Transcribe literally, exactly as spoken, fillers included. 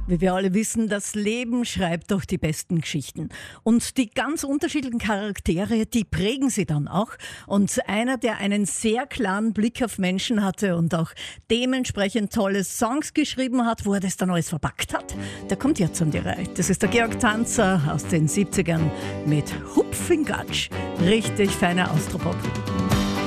Wie wir alle wissen, das Leben schreibt doch die besten Geschichten. Und die ganz unterschiedlichen Charaktere, die prägen sie dann auch. Und einer, der einen sehr klaren Blick auf Menschen hatte und auch dementsprechend tolle Songs geschrieben hat, wo er das dann alles verpackt hat, der kommt jetzt an die Reihe. Das ist der Georg Tanzer aus den siebzigern mit Hupfingatsch. Richtig feiner Austropop.